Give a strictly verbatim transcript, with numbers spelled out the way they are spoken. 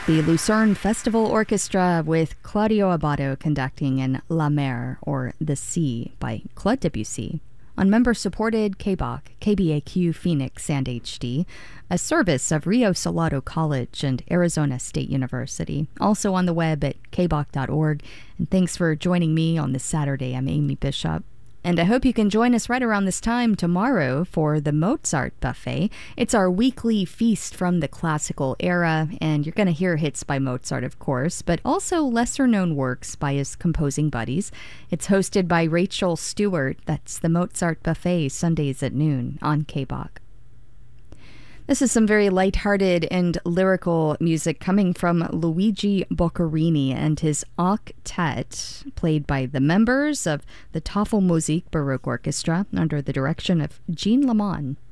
The Lucerne Festival Orchestra with Claudio Abbado conducting in La Mer, or The Sea, by Claude Debussy, on member-supported K B A Q, K B A Q Phoenix and H D, a service of Rio Salado College and Arizona State University, also on the web at k b a q dot org. And thanks for joining me on this Saturday. I'm Amy Bishop. And I hope you can join us right around this time tomorrow for the Mozart Buffet. It's our weekly feast from the classical era, and you're going to hear hits by Mozart, of course, but also lesser-known works by his composing buddies. It's hosted by Rachel Stewart. That's the Mozart Buffet, Sundays at noon on K B A Q. This is some very lighthearted and lyrical music coming from Luigi Boccherini and his octet, played by the members of the Tafelmusik Baroque Orchestra under the direction of Jean Lamont.